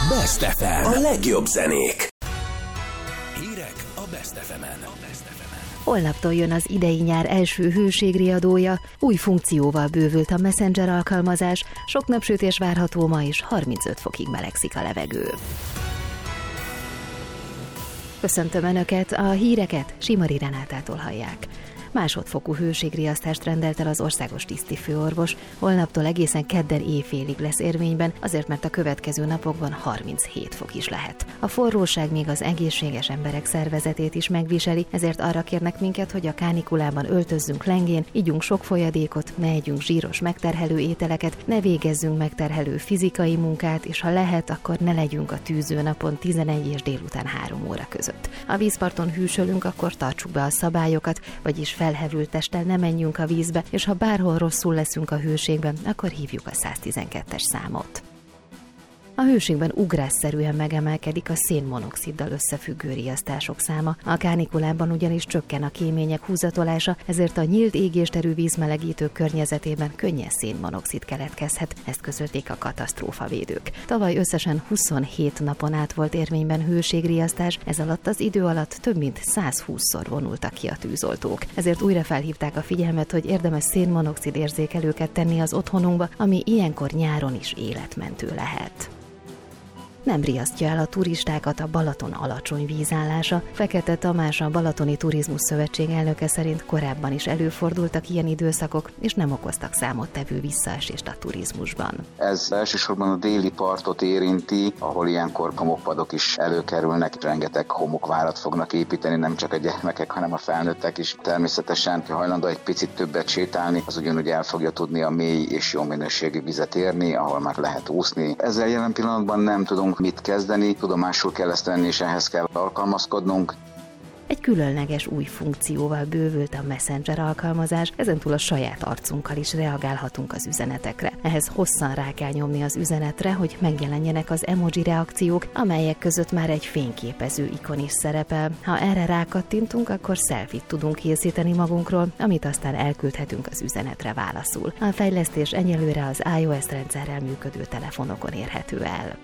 Best FM. A legjobb zenék. Hírek a Best FM-en. Holnaptól jön az idei nyár első hőségriadója, új funkcióval bővült a Messenger alkalmazás, sok napsütés várható ma is, 35 fokig melegszik a levegő. Köszöntöm Önöket, a híreket Simari Renátától hallják. Másodfokú hőségriasztást rendelt el az országos tisztifőorvos, holnaptól egészen kedden éjfélig lesz érvényben, azért mert a következő napokban 37 fok is lehet. A forróság még az egészséges emberek szervezetét is megviseli, ezért arra kérnek minket, hogy a kánikulában öltözzünk lengén, igyunk sok folyadékot, ne együnk zsíros megterhelő ételeket, ne végezzünk megterhelő fizikai munkát, és ha lehet, akkor ne legyünk a tűzőnapon 11 és délután 3 óra között. A vízparton hűsölünk, akkor tartsuk be a szabályokat, vagyis felhevült testtel ne menjünk a vízbe, és ha bárhol rosszul leszünk a hőségben, akkor hívjuk a 112-es számot. A hőségben ugrásszerűen megemelkedik a szénmonoxiddal összefüggő riasztások száma. A kánikulában ugyanis csökken a kémények húzatolása, ezért a nyílt égésterű vízmelegítők környezetében könnyen szénmonoxid keletkezhet, ezt közölték a katasztrófavédők. Tavaly összesen 27 napon át volt érvényben hőségriasztás, ez alatt az idő alatt több mint 120-szor vonultak ki a tűzoltók. Ezért újra felhívták a figyelmet, hogy érdemes szénmonoxid érzékelőket tenni az otthonunkba, ami ilyenkor nyáron is életmentő lehet. Nem riasztja el a turistákat a Balaton alacsony vízállása. Fekete Tamás, a Balatoni Turizmus Szövetség elnöke szerint korábban is előfordultak ilyen időszakok, és nem okoztak számottevő visszaesést a turizmusban. Ez elsősorban a déli partot érinti, ahol ilyenkor homokpadok is előkerülnek, rengeteg homokvárat fognak építeni, nem csak a gyermekek, hanem a felnőttek is. Természetesen, ha hajlandó egy picit többet sétálni, az ugyanúgy el fogja tudni a mély és jó minőségű vizet érni, ahol már lehet úszni. Ezzel jelen pillanatban nem tudunk mit kezdeni, tudomásul kell ezt venni, és ehhez kell alkalmazkodnunk. Egy különleges új funkcióval bővült a Messenger alkalmazás, ezentúl a saját arcunkkal is reagálhatunk az üzenetekre. Ehhez hosszan rá kell nyomni az üzenetre, hogy megjelenjenek az emoji reakciók, amelyek között már egy fényképező ikon is szerepel. Ha erre rákattintunk, akkor selfie-t tudunk készíteni magunkról, amit aztán elküldhetünk az üzenetre válaszul. A fejlesztés egyelőre az iOS rendszerrel működő telefonokon érhető el.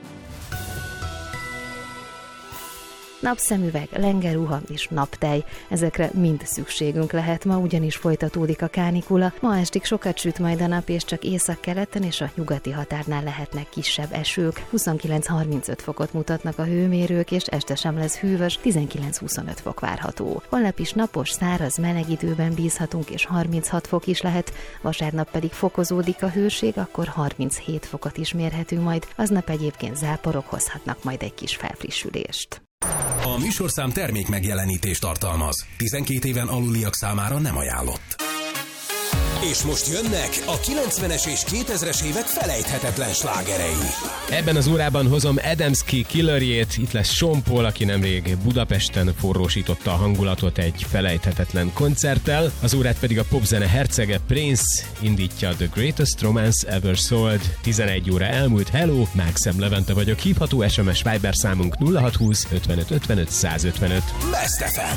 Napszemüveg, lengerruha és naptej. Ezekre mind szükségünk lehet ma, ugyanis folytatódik a kánikula. Ma estig sokat süt majd a nap, és csak északkeleten és a nyugati határnál lehetnek kisebb esők. 29-35 fokot mutatnak a hőmérők, és este sem lesz hűvös, 19-25 fok várható. Holnap is napos, száraz, meleg időben bízhatunk, és 36 fok is lehet. Vasárnap pedig fokozódik a hőség, akkor 37 fokot is mérhetünk majd. Aznap egyébként záporok hozhatnak majd egy kis felfrissülést. A műsorszám termék megjelenítést tartalmaz. 12 éven aluliak számára nem ajánlott. És most jönnek a 90-es és 2000-es évek felejthetetlen slágerei. Ebben az órában hozom Adamski Killerjét, itt lesz Sean Paul, aki nemrég Budapesten forrósította a hangulatot egy felejthetetlen koncerttel, az órát pedig a popzene hercege Prince indítja The Greatest Romance Ever Sold. 11 óra elmúlt, hello, Mákszem Levente vagyok, hívható SMS Viber számunk 0620 55 55 155. Best FM.